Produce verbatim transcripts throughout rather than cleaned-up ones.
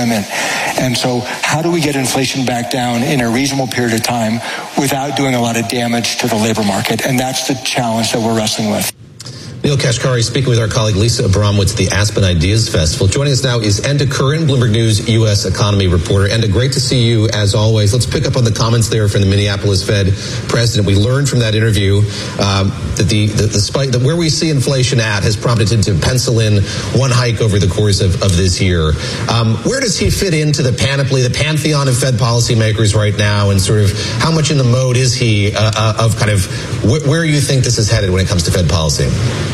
And so how do we get inflation back down in a reasonable period of time without doing a lot of damage to the labor market? And that's the challenge that we're wrestling with. Neel Kashkari speaking with our colleague Lisa Abramowitz at the Aspen Ideas Festival. Joining us now is Enda Curran, Bloomberg News U S economy reporter. Enda, great to see you as always. Let's pick up on the comments there from the Minneapolis Fed president. We learned from that interview um, that the, the, the spike, that where we see inflation at has prompted him to pencil in one hike over the course of, of this year. Um, where does he fit into the panoply, the pantheon of Fed policymakers right now, and sort of how much in the mode is he uh, uh, of kind of wh- where you think this is headed when it comes to Fed policy?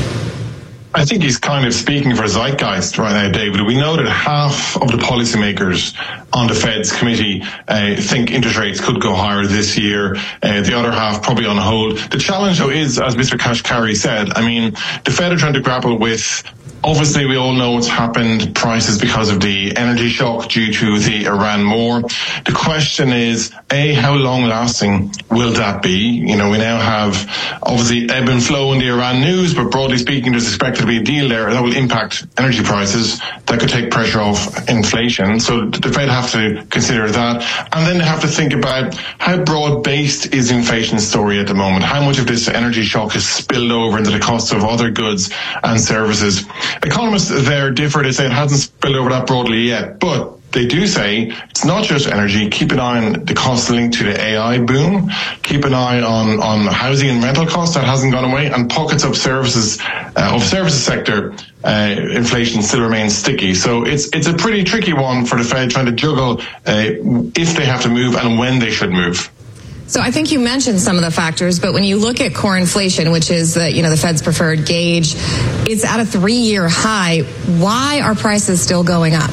I think he's kind of speaking for zeitgeist right now, David. We know that half of the policymakers on the Fed's committee uh, think interest rates could go higher this year. Uh, the other half probably on hold. The challenge, though, is, as Mister Kashkari said, I mean, the Fed are trying to grapple with, obviously, we all know what's happened, prices because of the energy shock due to the Iran war. The question is, A, how long lasting will that be? You know, we now have, obviously, ebb and flow in the Iran news, but broadly speaking, there's expected to be a deal there that will impact energy prices that could take pressure off inflation. So the Fed have to consider that. And then they have to think about how broad-based is the inflation story at the moment? How much of this energy shock has spilled over into the cost of other goods and services? Economists there differ. They say it hasn't spilled over that broadly yet, but they do say it's not just energy. Keep an eye on the costs linked to the A I boom. Keep an eye on, on housing and rental costs. That hasn't gone away. And pockets of services, uh, of services sector, uh, inflation still remains sticky. So it's, it's a pretty tricky one for the Fed trying to juggle, uh, if they have to move and when they should move. So I think you mentioned some of the factors, but when you look at core inflation, which is the, you know, the Fed's preferred gauge, it's at a three-year high. Why are prices still going up?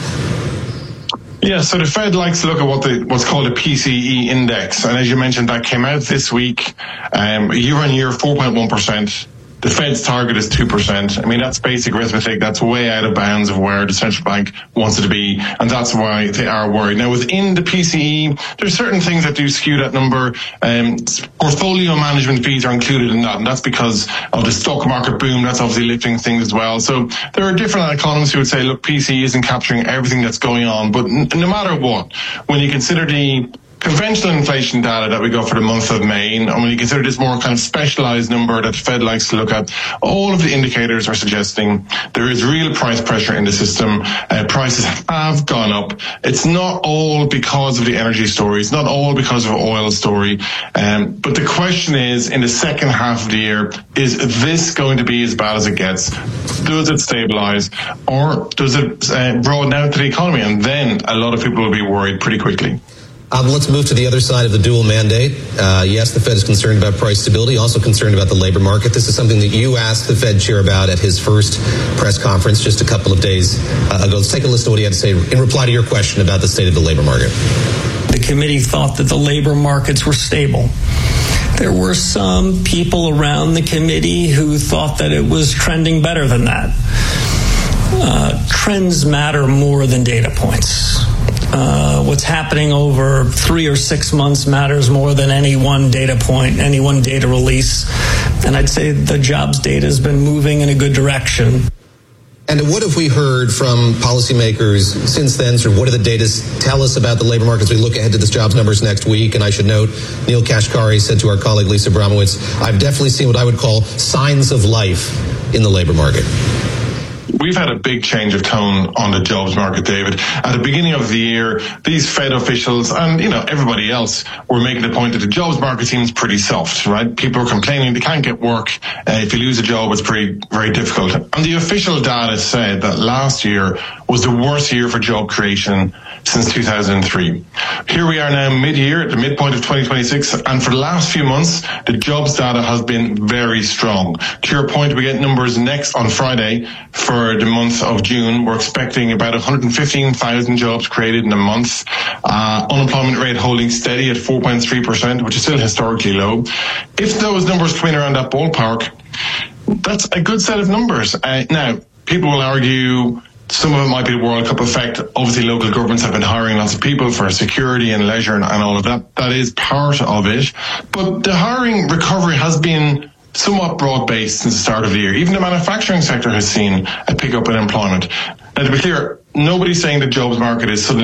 Yeah, so the Fed likes to look at what the what's called a P C E index, and as you mentioned, that came out this week, um, year on year, four point one percent. The Fed's target is two percent. I mean, that's basic arithmetic. That's way out of bounds of where the central bank wants it to be, and that's why they are worried. Now, within the P C E, there's certain things that do skew that number. Um, portfolio management fees are included in that, and that's because of the stock market boom. That's obviously lifting things as well. So there are different economists who would say, look, P C E isn't capturing everything that's going on. But n- no matter what, when you consider the conventional inflation data that we got for the month of May, and when you consider this more kind of specialized number that the Fed likes to look at, all of the indicators are suggesting there is real price pressure in the system. Uh, prices have gone up. It's not all because of the energy story. It's not all because of oil story. Um, but the question is, in the second half of the year, is this going to be as bad as it gets? Does it stabilize, or does it uh, broaden out to the economy? And then a lot of people will be worried pretty quickly. Um, let's move to the other side of the dual mandate. Uh, yes, the Fed is concerned about price stability, also concerned about the labor market. This is something that you asked the Fed chair about at his first press conference just a couple of days uh, ago. Let's take a listen to what he had to say in reply to your question about the state of the labor market. The committee thought that the labor markets were stable. There were some people around the committee who thought that it was trending better than that. Uh, trends matter more than data points. Uh, what's happening over three or six months matters more than any one data point, any one data release. And I'd say the jobs data has been moving in a good direction. And what have we heard from policymakers since then? Sort of what do the data tell us about the labor markets? We look ahead to this jobs numbers next week. And I should note, Neel Kashkari said to our colleague Lisa Abramowitz, I've definitely seen what I would call signs of life in the labor market. We've had a big change of tone on the jobs market, David. At the beginning of the year, these Fed officials and, you know, everybody else were making the point that the jobs market seems pretty soft, right? People are complaining they can't get work. Uh, if you lose a job, it's pretty, very difficult. And the official data said that last year was the worst year for job creation since two thousand three. Here we are now mid-year, at the midpoint of twenty twenty-six, and for the last few months, the jobs data has been very strong. To your point, we get numbers next on Friday for the month of June. We're expecting about one hundred fifteen thousand jobs created in a month. Uh, unemployment rate holding steady at four point three percent, which is still historically low. If those numbers come in around that ballpark, that's a good set of numbers. Uh, now, people will argue some of it might be the World Cup effect. Obviously, local governments have been hiring lots of people for security and leisure and, and all of that. That is part of it. But the hiring recovery has been somewhat broad-based since the start of the year. Even the manufacturing sector has seen a pickup in employment. Now, to be clear, nobody's saying the jobs market is suddenly